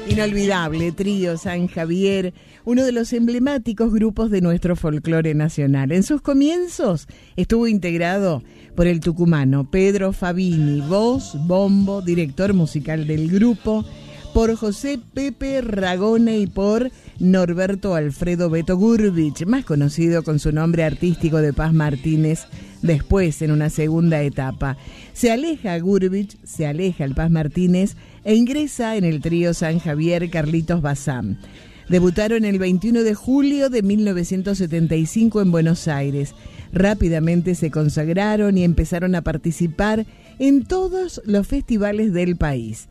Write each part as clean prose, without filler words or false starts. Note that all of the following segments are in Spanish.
Inolvidable Trío San Javier, uno de los emblemáticos grupos de nuestro folclore nacional. En sus comienzos estuvo integrado por el tucumano Pedro Fabini, voz, bombo, director musical del grupo, por José Pepe Ragone y por Norberto Alfredo Beto Gurvich, más conocido con su nombre artístico de Paz Martínez, después en una segunda etapa. Se aleja Gurvich, se aleja el Paz Martínez e ingresa en el Trío San Javier Carlitos Bazán. Debutaron el 21 de julio de 1975 en Buenos Aires. Rápidamente se consagraron y empezaron a participar en todos los festivales del país.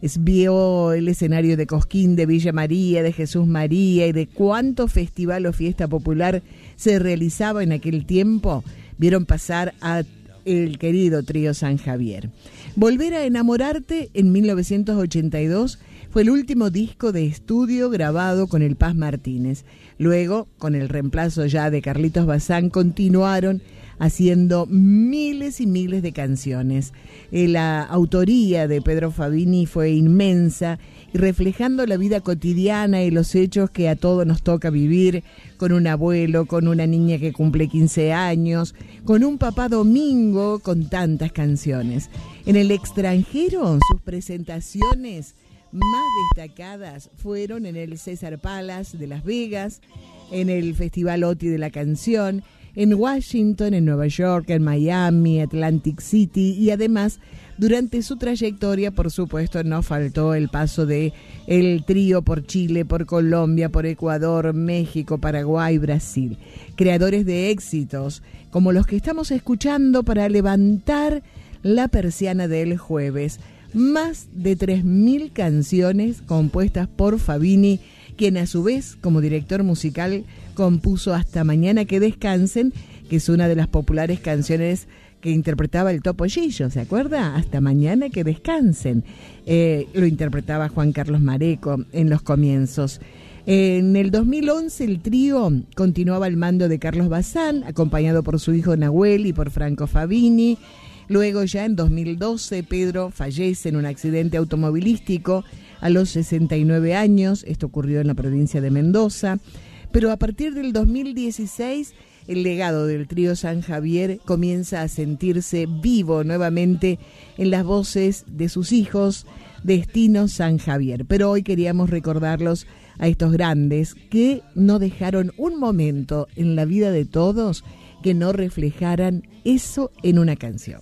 Vio el escenario de Cosquín, de Villa María, de Jesús María y de cuánto festival o fiesta popular se realizaba en aquel tiempo. Vieron pasar a el querido Trío San Javier. Volver a enamorarte en 1982 fue el último disco de estudio grabado con el Paz Martínez. Luego, con el reemplazo ya de Carlitos Bazán, continuaron haciendo miles y miles de canciones. La autoría de Pedro Fabini fue inmensa y reflejando la vida cotidiana y los hechos que a todos nos toca vivir, con un abuelo, con una niña que cumple 15 años, con un papá domingo, con tantas canciones. En el extranjero, sus presentaciones más destacadas fueron en el César Palace de Las Vegas, en el Festival OTI de la Canción, en Washington, en Nueva York, en Miami, Atlantic City, y además durante su trayectoria, por supuesto, no faltó el paso de el trío por Chile, por Colombia, por Ecuador, México, Paraguay, Brasil. Creadores de éxitos como los que estamos escuchando para levantar la persiana del jueves. Más de 3.000 canciones compuestas por Fabini, quien a su vez, como director musical, compuso Hasta Mañana que Descansen, que es una de las populares canciones que interpretaba el Topo Gillo, ¿se acuerda? Hasta Mañana que Descansen. Lo interpretaba Juan Carlos Mareco en los comienzos. En el 2011 el trío continuaba al mando de Carlos Bazán, acompañado por su hijo Nahuel y por Franco Fabini. Luego ya en 2012 Pedro fallece en un accidente automovilístico a los 69 años, esto ocurrió en la provincia de Mendoza, pero a partir del 2016 el legado del Trío San Javier comienza a sentirse vivo nuevamente en las voces de sus hijos, Destino San Javier. Pero hoy queríamos recordarlos a estos grandes que no dejaron un momento en la vida de todos que no reflejaran eso en una canción.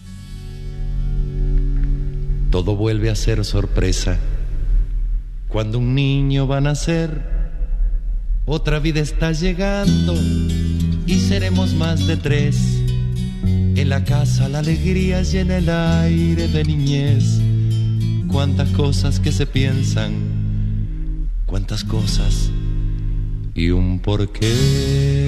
Todo vuelve a ser sorpresa cuando un niño va a nacer. Otra vida está llegando y seremos más de 3. En la casa la alegría llena el aire de niñez. Cuántas cosas que se piensan, cuántas cosas y un porqué.